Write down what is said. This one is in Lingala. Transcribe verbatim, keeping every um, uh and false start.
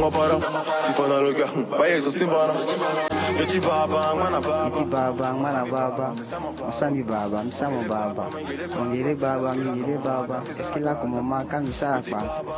mon para. Si pendant le gars, pas y est, Eti baba, mana baba, iti baba mana baba, masami baba, misamo baba, mongere baba, mingere baba, eskila kumoma kamisapa.